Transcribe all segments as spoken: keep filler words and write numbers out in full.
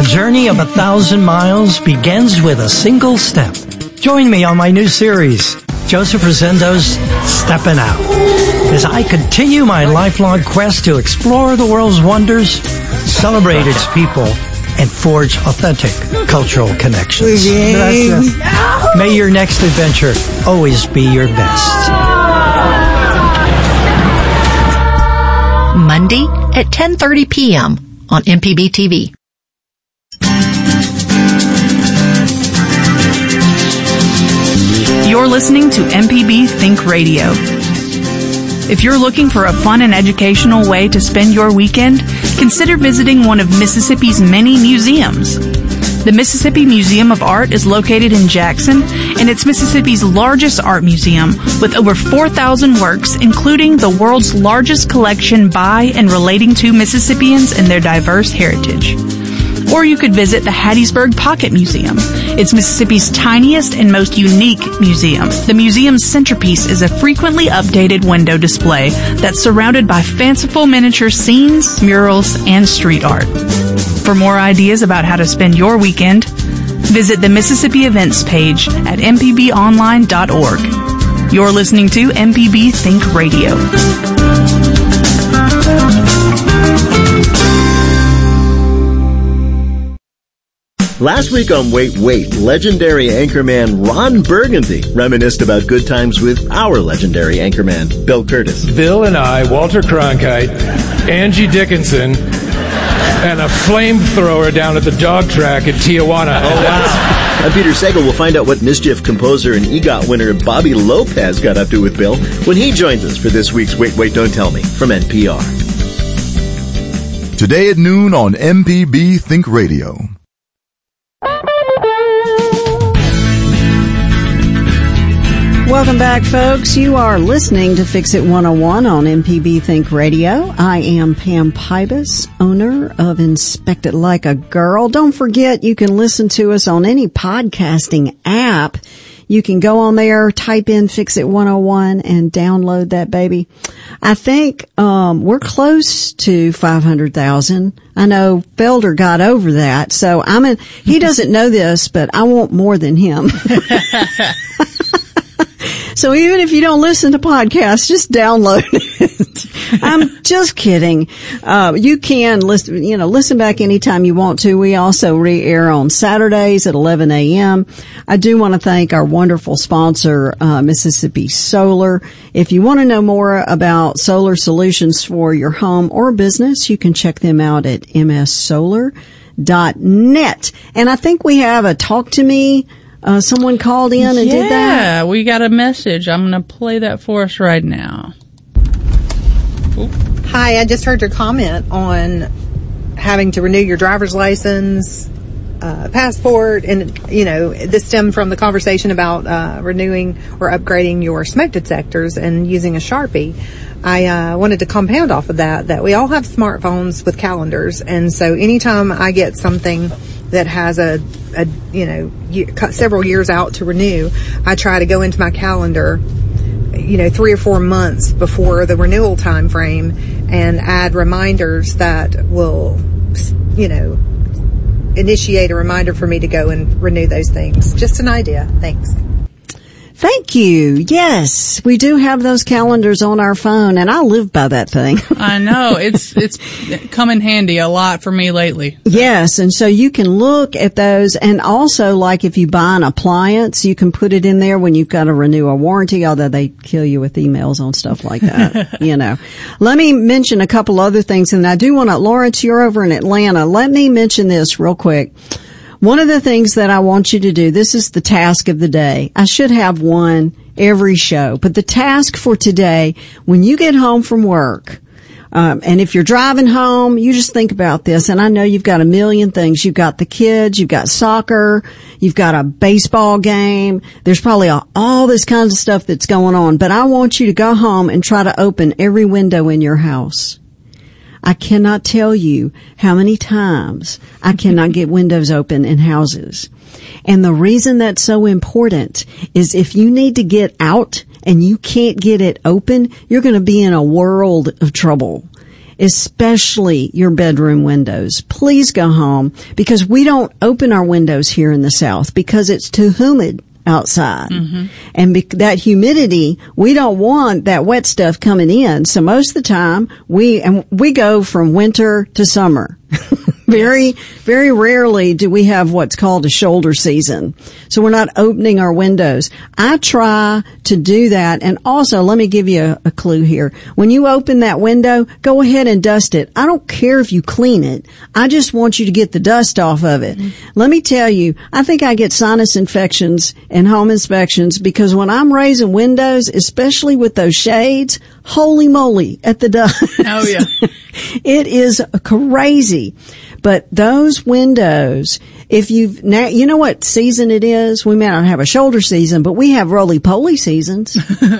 journey of a thousand miles begins with a single step. Join me on my new series, Joseph Rosendo's Steppin' Out, as I continue my lifelong quest to explore the world's wonders, celebrate its people, and forge authentic cultural connections. May your next adventure always be your best. Monday at ten thirty p.m. on M P B T V. You're listening to M P B Think Radio. If you're looking for a fun and educational way to spend your weekend, consider visiting one of Mississippi's many museums. The Mississippi Museum of Art is located in Jackson, and it's Mississippi's largest art museum with over four thousand works, including the world's largest collection by and relating to Mississippians and their diverse heritage. Or you could visit the Hattiesburg Pocket Museum. It's Mississippi's tiniest and most unique museum. The museum's centerpiece is a frequently updated window display that's surrounded by fanciful miniature scenes, murals, and street art. For more ideas about how to spend your weekend, visit the Mississippi Events page at m p b online dot org. You're listening to M P B Think Radio. Last week on Wait, Wait, legendary anchorman Ron Burgundy reminisced about good times with our legendary anchorman, Bill Curtis. Bill and I, Walter Cronkite, Angie Dickinson, and a flamethrower down at the dog track in Tijuana. Oh, wow. I'm Peter Sagal. We'll find out what mischief composer and EGOT winner Bobby Lopez got up to with Bill when he joins us for this week's Wait, Wait, Don't Tell Me from N P R. Today at noon on M P B Think Radio. Welcome back, folks. You are listening to Fix It one oh one on M P B Think Radio. I am Pam Pybus, owner of Inspect It Like a Girl. Don't forget, you can listen to us on any podcasting app. You can go on there, type in Fix It one oh one, and download that baby. I think um we're close to five hundred thousand. I know Felder got over that, so I'm in, he doesn't know this, but I want more than him. So even if you don't listen to podcasts, just download it. I'm just kidding. Uh, you can listen, you know, listen back anytime you want to. We also re-air on Saturdays at eleven a.m. I do want to thank our wonderful sponsor, uh, Mississippi Solar. If you want to know more about solar solutions for your home or business, you can check them out at m s solar dot net. And I think we have a Talk to Me. Uh, someone called in and yeah, did that? Yeah, we got a message. I'm going to play that for us right now. Oop. Hi, I just heard your comment on having to renew your driver's license, uh, passport, and, you know, this stemmed from the conversation about uh, renewing or upgrading your smoke detectors and using a Sharpie. I uh, wanted to compound off of that, that we all have smartphones with calendars, and so anytime I get something that has a, a you know, year, several years out to renew, I try to go into my calendar, you know, three or four months before the renewal time frame and add reminders that will, you know, initiate a reminder for me to go and renew those things. Just an idea. Thanks. Thank you. Yes, we do have those calendars on our phone, and I live by that thing. I know. It's it's come in handy a lot for me lately. Yes, and so you can look at those, and also, like, if you buy an appliance, you can put it in there when you've got to renew a warranty, although they kill you with emails on stuff like that, you know. Let me mention a couple other things, and I do want to, Lawrence, you're over in Atlanta. Let me mention this real quick. One of the things that I want you to do, this is the task of the day. I should have one every show, but the task for today, when you get home from work, um, and if you're driving home, you just think about this. And I know you've got a million things. You've got the kids, you've got soccer, you've got a baseball game. There's probably all, all this kinds of stuff that's going on, but I want you to go home and try to open every window in your house. I cannot tell you how many times I cannot get windows open in houses. And the reason that's so important is if you need to get out and you can't get it open, you're going to be in a world of trouble. especially your bedroom windows. Please go home, because we don't open our windows here in the South because it's too humid outside. Mm-hmm. And be- that humidity, we don't want that wet stuff coming in. So most of the time, we, and we go from winter to summer. Very, very rarely do we have what's called a shoulder season. So we're not opening our windows. I try to do that. And also, let me give you a, a clue here. When you open that window, go ahead and dust it. I don't care if you clean it. I just want you to get the dust off of it. Mm-hmm. Let me tell you, I think I get sinus infections and home inspections because when I'm raising windows, especially with those shades, holy moly at the dust. Oh, yeah. It is crazy. But those windows, if you've now, you know what season it is? We may not have a shoulder season, but we have roly-poly seasons.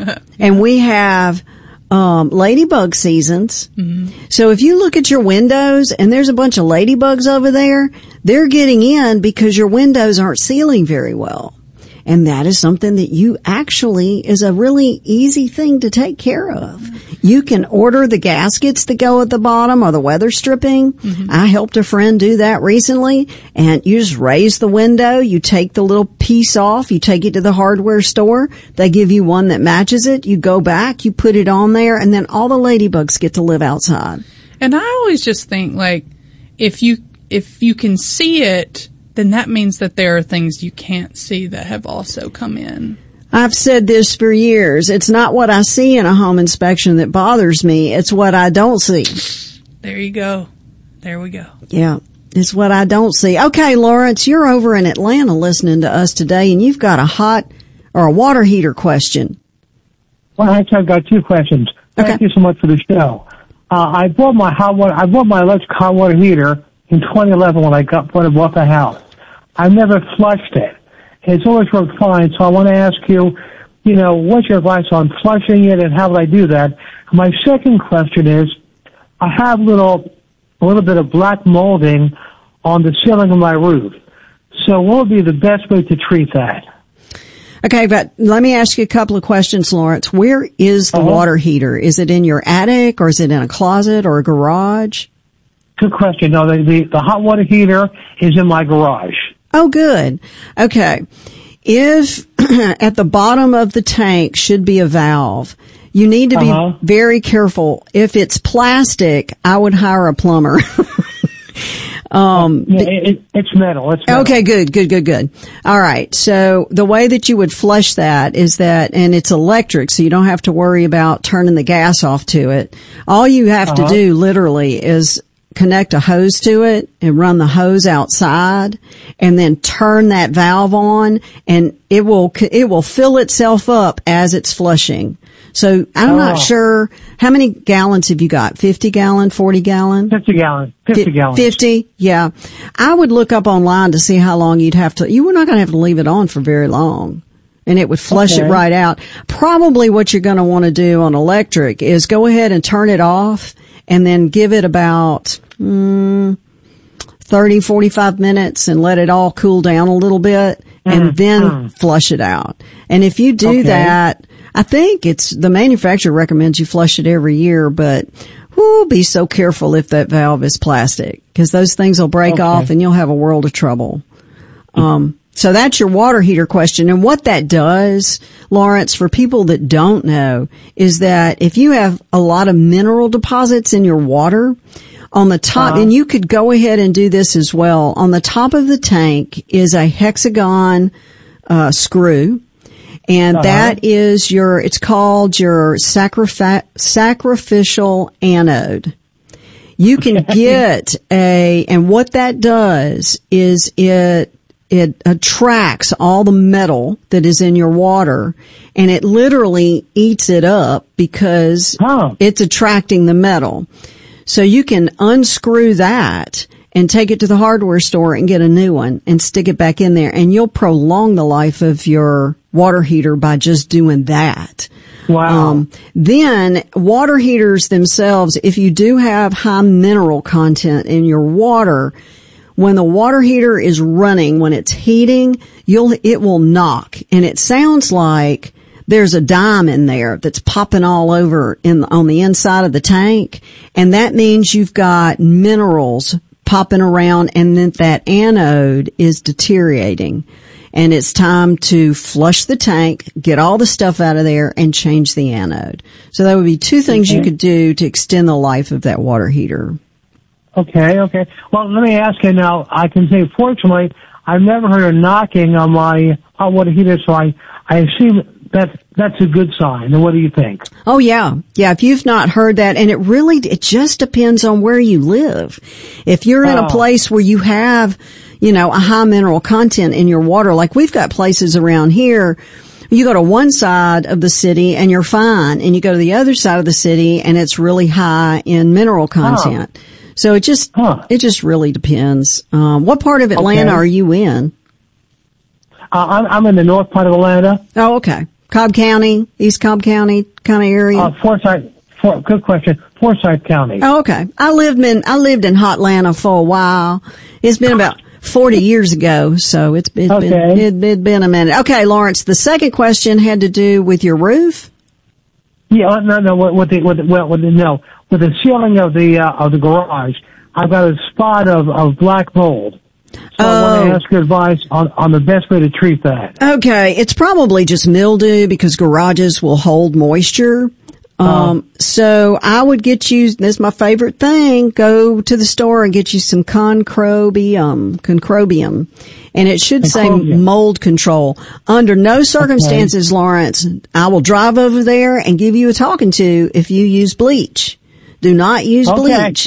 And we have um ladybug seasons. Mm-hmm. So if you look at your windows and there's a bunch of ladybugs over there, they're getting in because your windows aren't sealing very well. And that is something that you actually is a really easy thing to take care of. You can order the gaskets that go at the bottom or the weather stripping. Mm-hmm. I helped a friend do that recently, and you just raise the window, you take the little piece off, you take it to the hardware store, they give you one that matches it, you go back, you put it on there, and then all the ladybugs get to live outside. And I always just think, like, if you if you can see it, then that means that there are things you can't see that have also come in. I've said this for years. It's not what I see in a home inspection that bothers me. It's what I don't see. There you go. There we go. Yeah, it's what I don't see. Okay, Lawrence, you're over in Atlanta listening to us today, and you've got a hot or a water heater question. Well, actually, I've got two questions. Okay. Thank you so much for the show. Uh, I bought my hot water. I bought my electric hot water heater in twenty eleven when I got when I bought the house. I never flushed it. It's always worked fine, so I want to ask you, you know, what's your advice on flushing it and how would I do that? My second question is, I have little, a little bit of black molding on the ceiling of my roof. So what would be the best way to treat that? Okay, but let me ask you a couple of questions, Lawrence. Where is the uh-huh. water heater? Is it in your attic or is it in a closet or a garage? Good question. No, the, the, the hot water heater is in my garage. Oh, good. Okay. If at the bottom of the tank should be a valve, you need to be uh-huh. very careful. If it's plastic, I would hire a plumber. um, yeah, it, it's metal. It's metal. Okay, good, good, good, good. All right. So the way that you would flush that is that, and it's electric, so you don't have to worry about turning the gas off to it. All you have uh-huh. to do literally is connect a hose to it and run the hose outside and then turn that valve on, and it will, it will fill itself up as it's flushing. So I'm oh. not sure, how many gallons have you got? fifty gallon, forty gallon? fifty gallon, fifty gallons. fifty? Yeah. I would look up online to see how long you'd have to, you were not going to have to leave it on for very long. And it would flush okay. it right out. Probably what you're going to want to do on electric is go ahead and turn it off and then give it about mm, thirty, forty-five minutes and let it all cool down a little bit and mm, then mm. flush it out. And if you do okay. that, I think it's, the manufacturer recommends you flush it every year, but whoo, be so careful if that valve is plastic, because those things will break okay. off and you'll have a world of trouble. Um, so that's your water heater question. And what that does, Lawrence, for people that don't know, is that if you have a lot of mineral deposits in your water, on the top, uh-huh. and you could go ahead and do this as well, on the top of the tank is a hexagon uh screw. And uh-huh. that is your, it's called your sacrifi- sacrificial anode. You can get a, and what that does is it, it attracts all the metal that is in your water, and it literally eats it up because oh. it's attracting the metal. So you can unscrew that and take it to the hardware store and get a new one and stick it back in there, and you'll prolong the life of your water heater by just doing that. Wow. Um, then water heaters themselves, if you do have high mineral content in your water, when the water heater is running, when it's heating, you'll, it will knock. And it sounds like there's a dime in there that's popping all over in on the inside of the tank, and that means you've got minerals popping around, and then that anode is deteriorating. And it's time to flush the tank, get all the stuff out of there, and change the anode. So that would be two things okay. you could do to extend the life of that water heater. Okay, okay. Well, let me ask you now. I can say, fortunately, I've never heard a knocking on my hot water heater, so I, I assume that that's a good sign. And what do you think? Oh, yeah. Yeah, if you've not heard that, and it really, it just depends on where you live. If you're in oh. a place where you have, you know, a high mineral content in your water, like we've got places around here, you go to one side of the city and you're fine, and you go to the other side of the city and it's really high in mineral content. Oh. So it just, huh. it just really depends. Um, what part of Atlanta okay. are you in? Uh, I'm, I'm in the north part of Atlanta. Oh, okay. Cobb County, East Cobb County kind of area? Uh, Forsyth, for, good question. Forsyth County. Oh, okay. I lived in, I lived in Hotlanta for a while. It's been about forty years ago, so it's, it's okay. been, it, it's been a minute. Okay, Lawrence, the second question had to do with your roof? Yeah, no, no, with the, with the, well, with the, no, with the ceiling of the, uh, of the garage, I've got a spot of, of black mold. So oh. I want to ask your advice on, on the best way to treat that. Okay, it's probably just mildew because garages will hold moisture. Um, um, so I would get you, this is my favorite thing, go to the store and get you some concrobium, concrobium. And it should say mold control. Under no circumstances, okay. Lawrence, I will drive over there and give you a talking to if you use bleach. Do not use okay. bleach.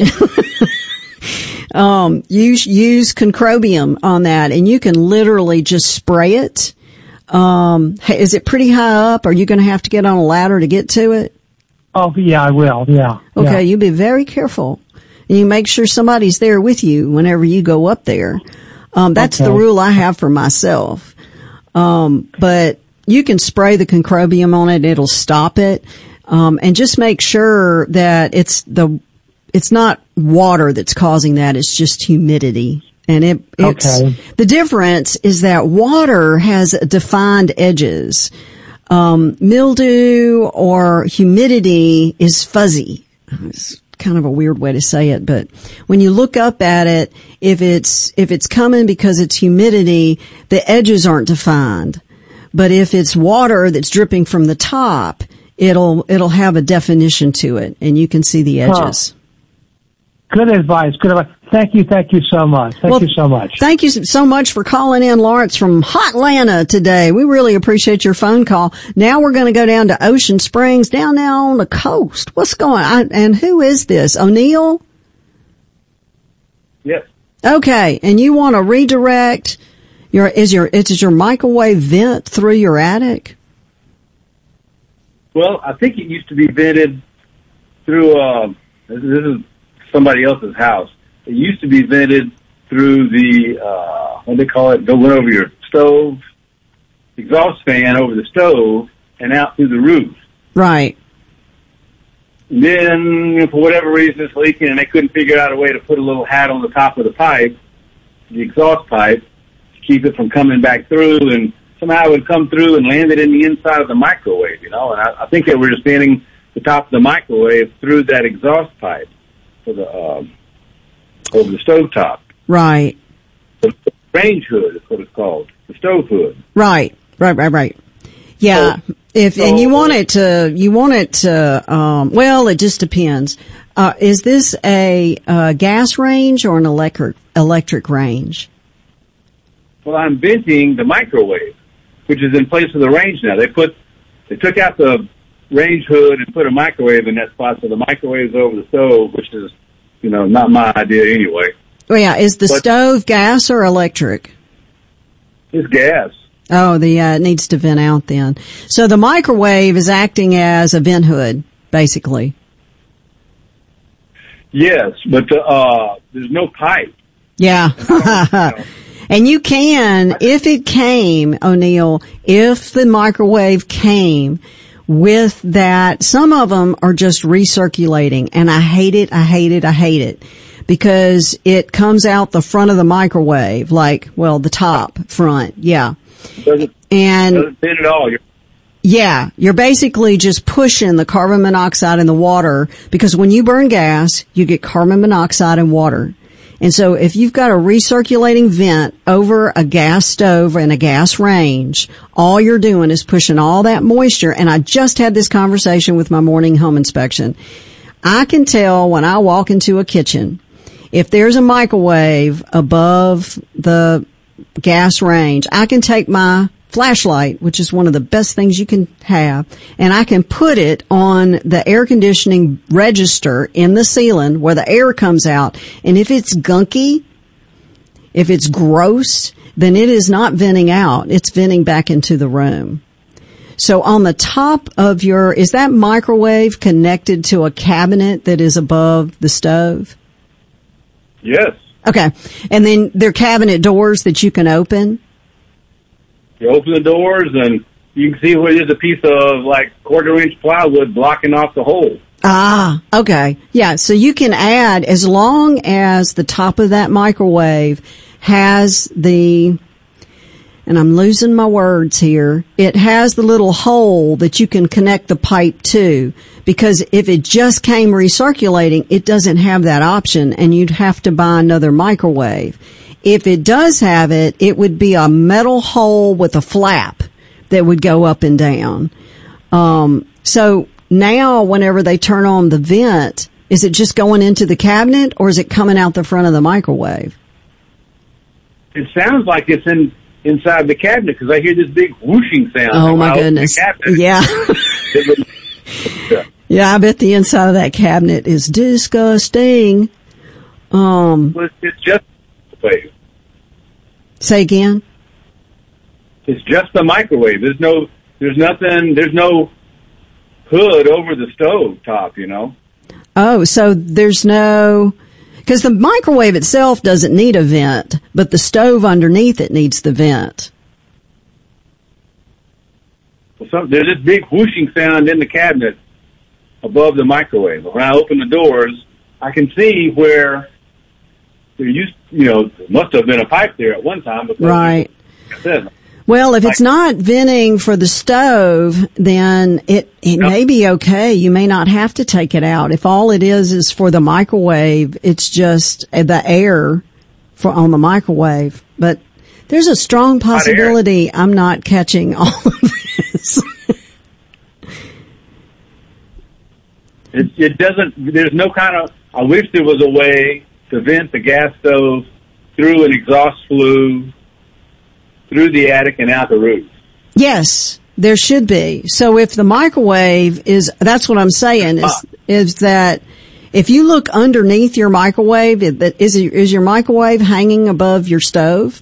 um, use, use concrobium on that, and you can literally just spray it. Um, is it pretty high up? Are you going to have to get on a ladder to get to it? Oh, yeah, I will, yeah. Okay, yeah. you be very careful. And you make sure somebody's there with you whenever you go up there. Um, that's okay. the rule I have for myself. Um, but you can spray the concrobium on it, it'll stop it. Um, and just make sure that it's the, it's not water that's causing that, it's just humidity. And it, it's, okay. the difference is that water has defined edges. Um, mildew or humidity is fuzzy. It's kind of a weird way to say it, but when you look up at it, if it's, if it's coming because it's humidity, the edges aren't defined. But if it's water that's dripping from the top, it'll, it'll have a definition to it, and you can see the edges. Huh. Good advice. Good advice. Thank you. Thank you so much. Thank well, you so much. Thank you so much for calling in, Lawrence, from Hotlanta today. We really appreciate your phone call. Now we're going to go down to Ocean Springs, down now on the coast. What's going on? And who is this? O'Neill? Yes. Okay. And you want to redirect your, is your, is your microwave vent through your attic? Well, I think it used to be vented through, uh, this is somebody else's house. It used to be vented through the, uh, what do they call it, going over your stove, exhaust fan over the stove, and out through the roof. Right. And then, for whatever reason, it's leaking, and they couldn't figure out a way to put a little hat on the top of the pipe, the exhaust pipe, to keep it from coming back through, and somehow it would come through and landed in the inside of the microwave, you know, and I, I think they were just venting the top of the microwave through that exhaust pipe for the, uh, over the stovetop. Right. The range hood is what it's called. The stove hood. Right. Right, right, right. Yeah. So, if, so, and you want it to, you want it to, um, well, it just depends. Uh, is this a, uh, gas range or an electric, electric range? Well, I'm venting the microwave, which is in place of the range now. They put, they took out the range hood and put a microwave in that spot, so the microwave's over the stove, which is, you know, not my idea anyway. Well, yeah, is the but stove gas or electric? It's gas. Oh, the uh, it needs to vent out then. So the microwave is acting as a vent hood, basically. Yes, but uh, there's no pipe. Yeah. You know, and you can, if it came, O'Neill, if the microwave came with that, some of them are just recirculating, and I hate it, I hate it, I hate it, because it comes out the front of the microwave, like, well, the top front, yeah. Doesn't, and doesn't fit at all. You're, Yeah, you're basically just pushing the carbon monoxide in the water, because when you burn gas, you get carbon monoxide and water. And so if you've got a recirculating vent over a gas stove and a gas range, all you're doing is pushing all that moisture. And I just had this conversation with my morning home inspection. I can tell when I walk into a kitchen, if there's a microwave above the gas range, I can take my flashlight, which is one of the best things you can have, and I can put it on the air conditioning register in the ceiling where the air comes out. And if it's gunky, if it's gross, then it is not venting out. It's venting back into the room. So on the top of your, is that microwave connected to a cabinet that is above the stove? Yes. Okay. And then there are cabinet doors that you can open? You open the doors and you can see where there's a piece of like quarter inch plywood blocking off the hole. Ah, okay. Yeah, so you can add, as long as the top of that microwave has the, and I'm losing my words here, it has the little hole that you can connect the pipe to, because if it just came recirculating, it doesn't have that option and you'd have to buy another microwave. If it does have it, it would be a metal hole with a flap that would go up and down. Um, so now whenever they turn on the vent, is it just going into the cabinet or is it coming out the front of the microwave? It sounds like it's in inside the cabinet because I hear this big whooshing sound. Oh my goodness. Yeah. Yeah, I bet the inside of that cabinet is disgusting. Um, well, it's just wave. Say again? It's just the microwave. There's no, there's nothing, there's no hood over the stove top, you know? Oh, so there's no, because the microwave itself doesn't need a vent, but the stove underneath it needs the vent. Well, some, there's this big whooshing sound in the cabinet above the microwave. When I open the doors, I can see where there used, you know, there must have been a pipe there at one time. Because, right. Like I said, well, if it's not venting for the stove, then it, it no. may be okay. You may not have to take it out. If all it is is for the microwave, it's just the air for on the microwave. But there's a strong possibility I'm not catching all of this. it, it doesn't, there's no kind of, I wish there was a way to vent the gas stove through an exhaust flue, through the attic and out the roof. Yes, there should be. So if the microwave is, that's what I'm saying, is, ah. is that if you look underneath your microwave, is, is your microwave hanging above your stove?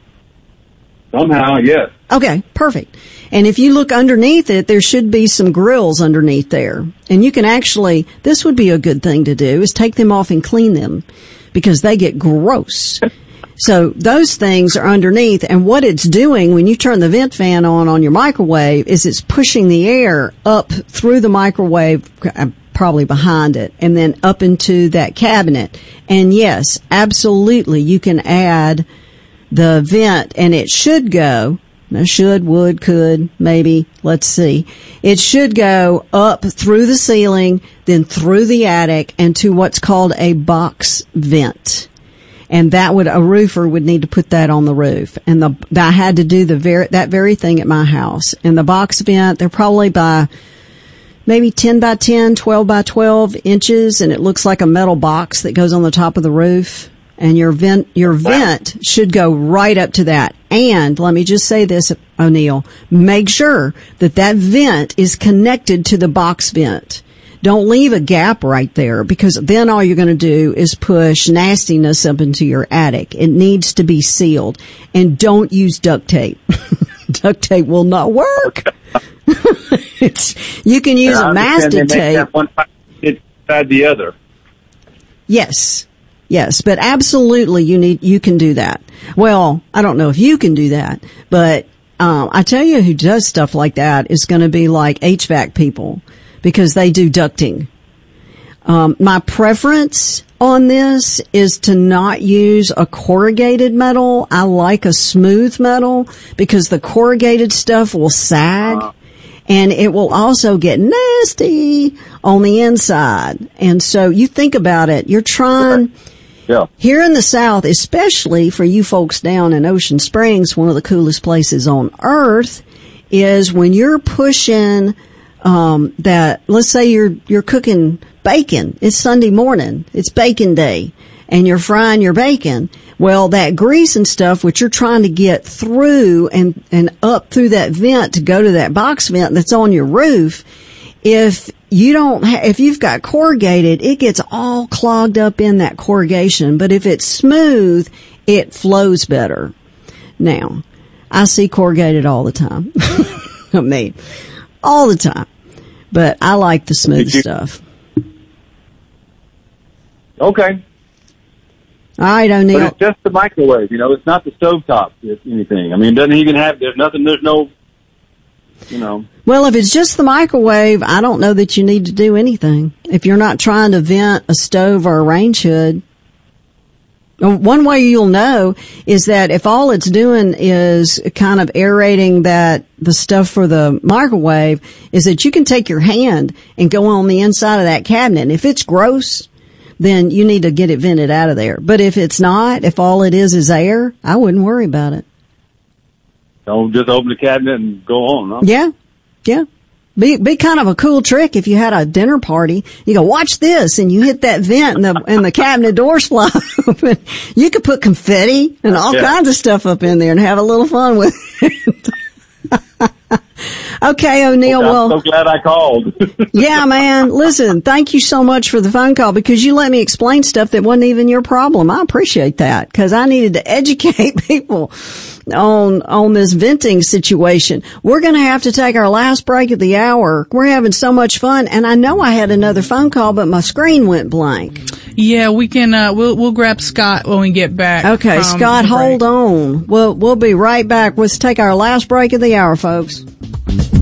Somehow, yes. Okay, perfect. And if you look underneath it, there should be some grills underneath there. And you can actually, this would be a good thing to do, is take them off and clean them, because they get gross. So those things are underneath, and what it's doing when you turn the vent fan on on your microwave is it's pushing the air up through the microwave, probably behind it, and then up into that cabinet. And yes, absolutely, you can add the vent, and it should go, now should, would, could, maybe, let's see. It should go up through the ceiling, then through the attic, and to what's called a box vent. And that would, a roofer would need to put that on the roof. And the, I had to do the very, that very thing at my house. And the box vent, they're probably by maybe ten by ten, twelve by twelve inches, and it looks like a metal box that goes on the top of the roof. And your vent, your vent should go right up to that. And let me just say this, O'Neill, make sure that that vent is connected to the box vent. Don't leave a gap right there, because then all you're going to do is push nastiness up into your attic. It needs to be sealed. And don't use duct tape. Duct tape will not work. it's, you can use yeah, a mastic tape. One inside the other. Yes. Yes, but absolutely you need, you can do that. Well, I don't know if you can do that, but, um, I tell you who does stuff like that is going to be like H V A C people, because they do ducting. Um, my preference on this is to not use a corrugated metal. I like a smooth metal because the corrugated stuff will sag. Uh, And it will also get nasty on the inside. And so you think about it. You're trying, yeah. Here in the South, especially for you folks down in Ocean Springs, one of the coolest places on earth, is when you're pushing, um, that, let's say you're, you're cooking bacon. It's Sunday morning. It's bacon day. And you're frying your bacon. Well, that grease and stuff, which you're trying to get through and, and up through that vent to go to that box vent that's on your roof, if you don't, ha- if you've got corrugated, it gets all clogged up in that corrugation. But if it's smooth, it flows better. Now, I see corrugated all the time. I mean, all the time. But I like the smooth you- stuff. Okay. All right, O'Neill. But it's just the microwave, you know. It's not the stovetop, if anything. I mean, it doesn't even have, there's nothing, there's no, you know. Well, if it's just the microwave, I don't know that you need to do anything. If you're not trying to vent a stove or a range hood. One way you'll know is that if all it's doing is kind of aerating that, the stuff for the microwave, is that you can take your hand and go on the inside of that cabinet. And if it's gross, then you need to get it vented out of there. But if it's not, if all it is is air, I wouldn't worry about it. Don't just open the cabinet and go on, huh? Yeah, yeah. Be be kind of a cool trick if you had a dinner party. You go, watch this, and you hit that vent, and the and the cabinet doors fly open. You could put confetti and all yeah. kinds of stuff up in there and have a little fun with it. Okay, O'Neill. Okay, well, I'm so glad I called. Yeah, man. Listen, thank you so much for the phone call because you let me explain stuff that wasn't even your problem. I appreciate that because I needed to educate people on on this venting situation. We're going to have to take our last break of the hour. We're having so much fun, and I know I had another phone call, but my screen went blank. Yeah, we can. Uh, we'll we'll grab Scott when we get back. Okay, Scott, hold on. We'll we'll be right back. Let's take our last break of the hour, folks.